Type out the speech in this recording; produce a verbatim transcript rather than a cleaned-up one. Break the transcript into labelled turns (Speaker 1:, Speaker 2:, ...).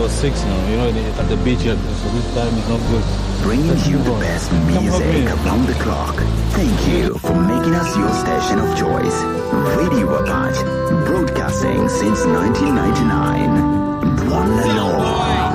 Speaker 1: or six now. You know, at the beach, so this time is not good.
Speaker 2: Bringing
Speaker 1: Let's
Speaker 2: you
Speaker 1: move
Speaker 2: the
Speaker 1: on.
Speaker 2: best
Speaker 1: Come help
Speaker 2: music
Speaker 1: me.
Speaker 2: around the clock. Thank you for making us your station of choice. Radio Apache, broadcasting since nineteen ninety-nine. One and all.